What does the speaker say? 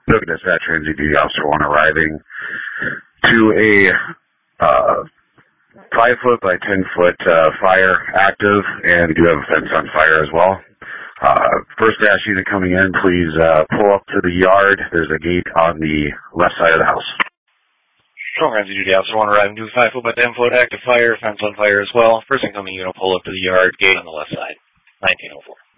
Look at that transit duty officer one arriving to a 5-foot by 10-foot fire active, and we do have a fence on fire as well. First gas unit coming in, please pull up to the yard. There's a gate on the left side of the house. Strong transit duty officer one arriving to a 5-foot by 10-foot active fire, fence on fire as well. First incoming unit, pull up to the yard, gate on the left side. 1904.